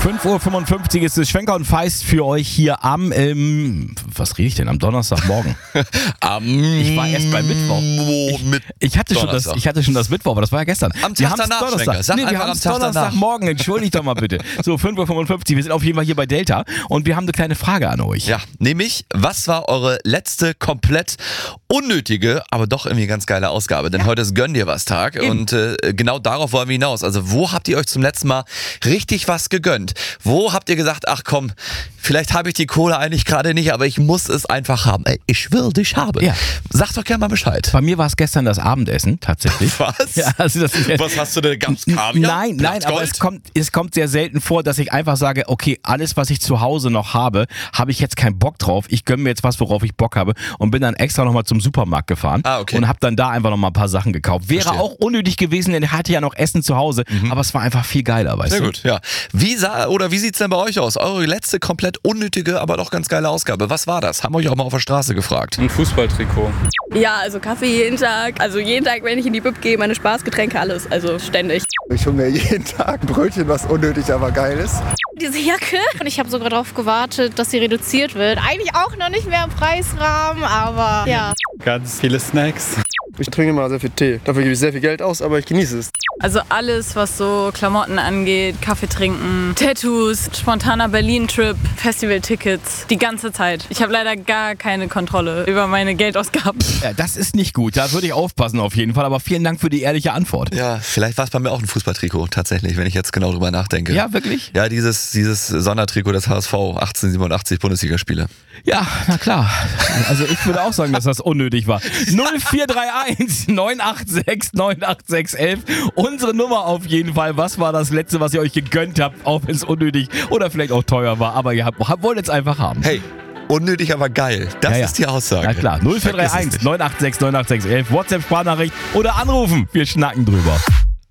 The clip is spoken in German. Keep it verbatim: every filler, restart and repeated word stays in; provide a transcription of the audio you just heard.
fünf Uhr fünfundfünfzig ist es. Schwenker und Feist für euch hier am, ähm, was rede ich denn, am Donnerstagmorgen. Am Ich war erst bei Mittwoch. Mit Ich hatte, schon das, Donnerstag. ich hatte schon das Mittwoch, aber das war ja gestern. Am Tag wir haben's danach, Donnerstag. Schwenker. Sag nee, wir einfach haben am es Tag danach. Donnerstagmorgen. Entschuldigt doch mal bitte. So, fünf Uhr fünfundfünfzig. Wir sind auf jeden Fall hier bei Delta und wir haben eine kleine Frage an euch. Ja, nämlich, was war eure letzte komplett unnötige, aber doch irgendwie ganz geile Ausgabe? Denn heute ist Gönn dir was Tag Eben. und äh, genau darauf wollen wir hinaus. Also wo habt ihr euch zum letzten Mal richtig was gegönnt? Wo habt ihr gesagt, ach komm, vielleicht habe ich die Kohle eigentlich gerade nicht, aber ich muss es einfach haben. Ey, ich will dich haben. Ja. Sag doch gerne mal Bescheid. Bei mir war es gestern das Abendessen, tatsächlich. Was? Ja, also das ist Was hast du denn? Gab's Kaviar? Nein, nein, aber Blattgold? es kommt, es kommt sehr selten vor, dass ich einfach sage, okay, alles, was ich zu Hause noch habe, habe ich jetzt keinen Bock drauf. Ich gönne mir jetzt was, worauf ich Bock habe und bin dann extra nochmal zum Supermarkt gefahren Ah, okay. und habe dann da einfach nochmal ein paar Sachen gekauft. Wäre Verstehe. auch unnötig gewesen, denn ich hatte ja noch Essen zu Hause, aber es war einfach viel geiler, weißt Sehr du? gut, ja. Wie sah oder wie sieht's denn bei euch aus? Eure letzte komplett unnötige, aber doch ganz geile Ausgabe. Was war das? Haben wir euch auch mal auf der Straße gefragt. Ein Fußballtrikot. Ja, also Kaffee jeden Tag. Also jeden Tag, wenn ich in die Bib gehe, meine Spaßgetränke, alles. Also ständig. Ich hole mir jeden Tag ein Brötchen, was unnötig, aber geil ist. Diese Jacke. Und ich habe sogar darauf gewartet, dass sie reduziert wird. Eigentlich auch noch nicht mehr im Preisrahmen, aber ja. Ganz viele Snacks. Ich trinke immer sehr viel Tee. Dafür gebe ich sehr viel Geld aus, aber ich genieße es. Also alles, was so Klamotten angeht, Kaffee trinken, Tattoos, spontaner Berlin-Trip, Festival-Tickets, die ganze Zeit. Ich habe leider gar keine Kontrolle über meine Geldausgaben. Ja, das ist nicht gut, da würde ich aufpassen auf jeden Fall, aber vielen Dank für die ehrliche Antwort. Ja, vielleicht war es bei mir auch ein Fußballtrikot, tatsächlich, wenn ich jetzt genau drüber nachdenke. Ja, wirklich? Ja, dieses, dieses Sondertrikot des H S V, achtzehnhundertsiebenundachtzig Bundesligaspiele. Ja, na klar. Also ich würde auch sagen, dass das unnötig war. null vier drei eins neun acht sechs neun acht sechs eins. Unsere Nummer auf jeden Fall. Was war das Letzte, was ihr euch gegönnt habt, auch wenn es unnötig oder vielleicht auch teuer war, aber ihr habt, wollt es einfach haben. Hey, unnötig, aber geil. Das Ja, ja. ist die Aussage. Na klar, null vier drei eins neun acht sechs neun acht sechs eins. WhatsApp-Sprachnachricht oder anrufen. Wir schnacken drüber.